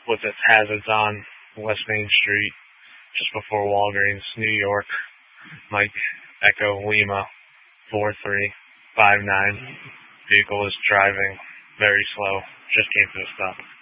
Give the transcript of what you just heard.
with its hazards on West Main Street, just before Walgreens, New York. Mike Echo Lima 4359. Vehicle is driving very slow. Just came to a stop.